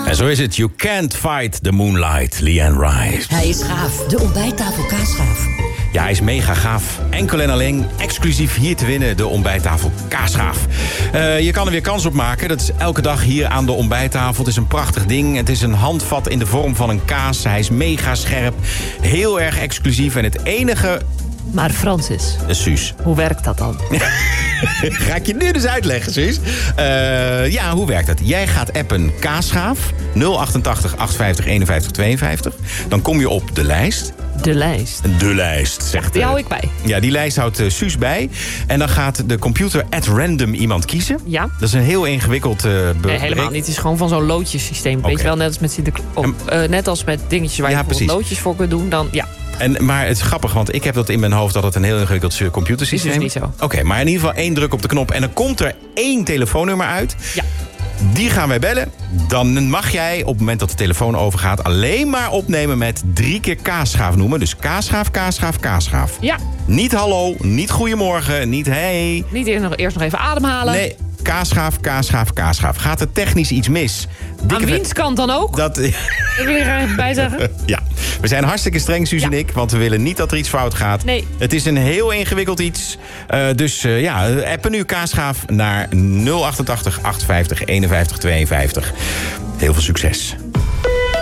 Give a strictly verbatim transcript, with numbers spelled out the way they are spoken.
En zo is het. You can't fight the moonlight, Leanne Rice. Hij is gaaf. De ontbijttafel kaasgaaf. Ja, hij is mega gaaf. Enkel en alleen exclusief hier te winnen, de ontbijttafel kaasgaaf. Uh, je kan er weer kans op maken. Dat is elke dag hier aan de ontbijttafel. Het is een prachtig ding. Het is een handvat in de vorm van een kaas. Hij is mega scherp. Heel erg exclusief. En het enige... Maar Francis, uh, Suus. Hoe werkt dat dan? Ga ik je nu dus uitleggen, Suus. Uh, ja, hoe werkt het? Jij gaat appen kaasgaaf nul achtentachtig achtenvijftig eenenvijftig tweeënvijftig. Dan kom je op de lijst. De lijst. De lijst, zegt Die hou ik bij. Ja, die lijst houdt uh, Suus bij. En dan gaat de computer at random iemand kiezen. Ja. Dat is een heel ingewikkeld... Uh, nee, helemaal niet. Het is gewoon van zo'n loodjesysteem. Okay. Weet je wel, net als met, oh, uh, net als met dingetjes waar ja, je bijvoorbeeld loodjes voor kunt doen. Dan, ja. En, maar het is grappig, want ik heb dat in mijn hoofd dat het een heel ingewikkeld computersysteem is. Is dus niet zo. Oké, okay, maar in ieder geval één druk op de knop en dan komt er één telefoonnummer uit. Ja. Die gaan wij bellen. Dan mag jij op het moment dat de telefoon overgaat alleen maar opnemen met drie keer kaasgaaf noemen. Dus kaasgaaf, kaasgaaf, kaasgaaf. Ja. Niet hallo, niet goedemorgen, niet hey. Niet eerst nog, eerst nog even ademhalen. Nee. Kaasgaaf, kaasgaaf, kaasgaaf. Gaat er technisch iets mis? Dikke Aan wiens kant dan ook? Dat wil je er even bij zeggen. Ja, we zijn hartstikke streng, Suus ja. en ik. Want we willen niet dat er iets fout gaat. Nee. Het is een heel ingewikkeld iets. Uh, dus uh, ja, appen nu kaasgaaf naar nul achtentachtig achtenvijftig eenenvijftig tweeënvijftig. Heel veel succes.